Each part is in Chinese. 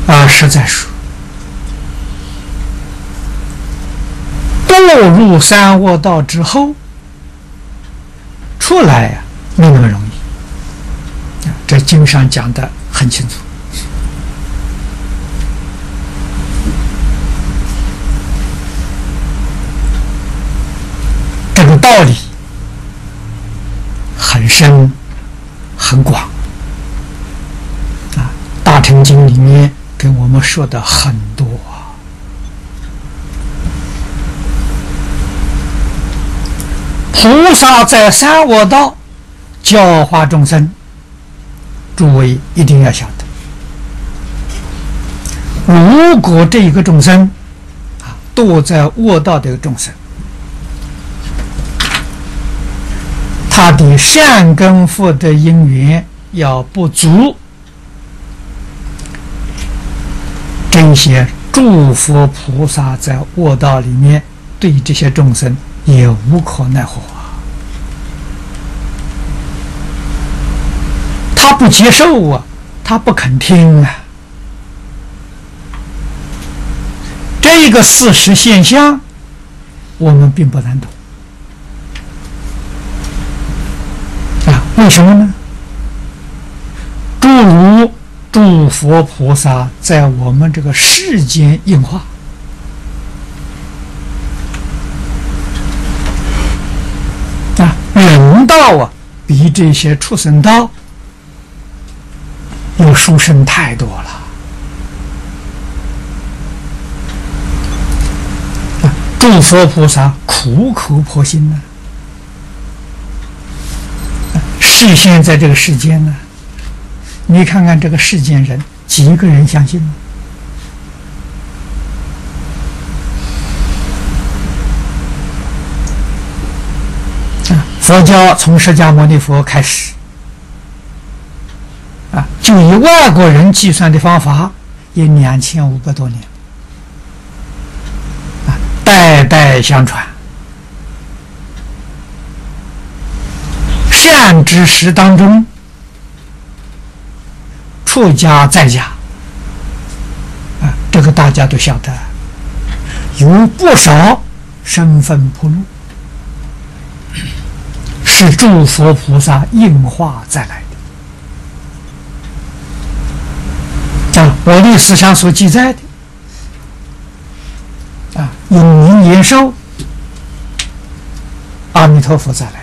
实在说，堕入三恶道之后，出来呀，没那么容易。这经上讲的很清楚。这个道理很深很广大乘经里面跟我们说的很多菩萨在三恶道教化众生，诸位一定要晓得，如果这一个众生堕在恶道的众生，他的善根福德因缘要不足，这些诸佛菩萨在恶道里面对这些众生也无可奈何他不接受他不肯听这个事实现象我们并不难懂为什么呢？诸如诸佛菩萨在我们这个世间应化人道比这些畜生道要殊胜太多了诸佛菩萨苦口婆心示现在这个世间呢，你看看这个世间人几个人相信佛教从释迦牟尼佛开始就以外国人计算的方法也2500多年代代相传，善知识当中出家在家这个大家都晓得，有不少身份铺路是诸佛菩萨应化再来的我历史上所记载的永明延寿阿弥陀佛再来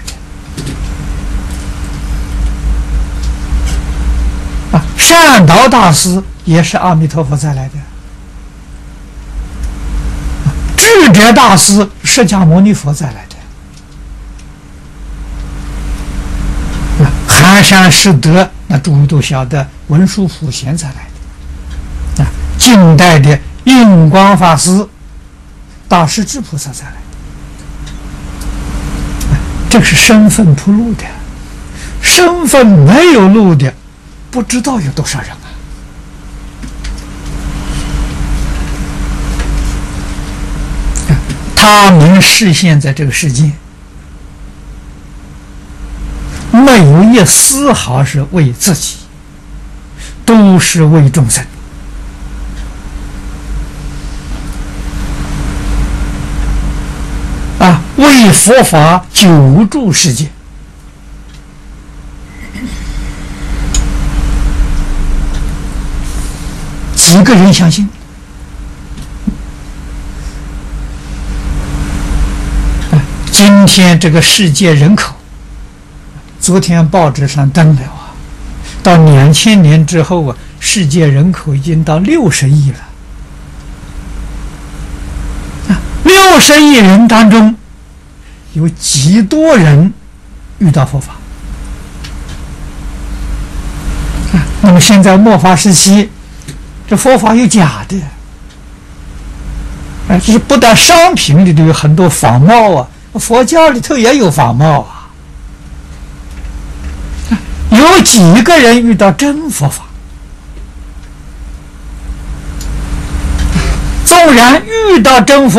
的善导大师也是阿弥陀佛再来的智者大师释迦牟尼佛再来的寒山拾得那诸位都晓得文殊普贤再来的近代的印光法师大势至菩萨再来这是身份铺路的，身份没有路的不知道有多少人他们示现在这个世界没有一丝毫是为自己，都是为众生为佛法救助世界几个人相信今天这个世界人口昨天报纸上登了到2000年之后世界人口已经到60亿了60亿人当中有几多人遇到佛法那么现在末法时期这佛法有假的这是不但商品里头有很多仿冒佛教里头也有仿冒有几个人遇到真佛法纵然遇到真佛